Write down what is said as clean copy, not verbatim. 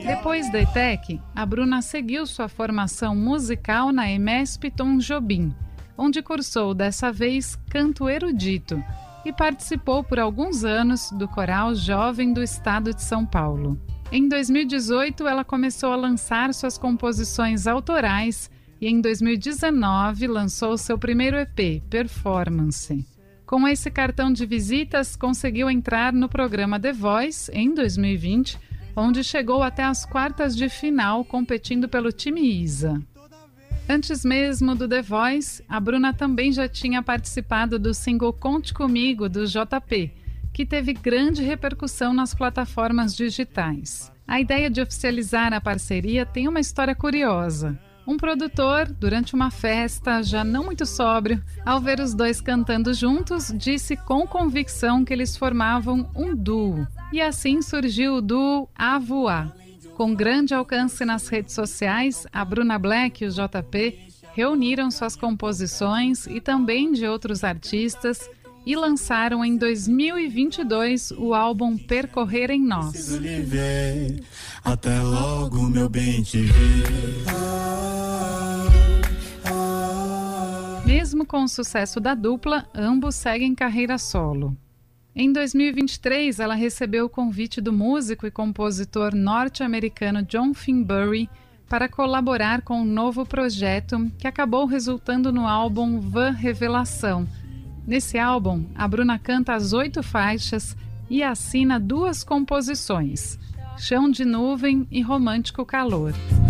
Depois da ETEC, a Bruna seguiu sua formação musical na EMESP Tom Jobim, onde cursou dessa vez canto erudito e participou por alguns anos do Coral Jovem do Estado de São Paulo. Em 2018, ela começou a lançar suas composições autorais e em 2019 lançou seu primeiro EP, Performance. Com esse cartão de visitas, conseguiu entrar no programa The Voice em 2020, onde chegou até as quartas de final competindo pelo time ISA. Antes mesmo do The Voice, a Bruna também já tinha participado do single Conte Comigo, do JP, que teve grande repercussão nas plataformas digitais. A ideia de oficializar a parceria tem uma história curiosa. Um produtor, durante uma festa, já não muito sóbrio, ao ver os dois cantando juntos, disse com convicção que eles formavam um duo. E assim surgiu o duo A Voar. Com grande alcance nas redes sociais, a Bruna Black e o JP reuniram suas composições e também de outros artistas e lançaram em 2022 o álbum Percorrer em Nós. Até logo, meu bem, te ver. Mesmo com o sucesso da dupla, ambos seguem carreira solo. Em 2023, ela recebeu o convite do músico e compositor norte-americano John Finbury para colaborar com um novo projeto que acabou resultando no álbum Van Revelação. Nesse álbum, a Bruna canta as 8 faixas e assina 2 composições, Chão de Nuvem e Romântico Calor.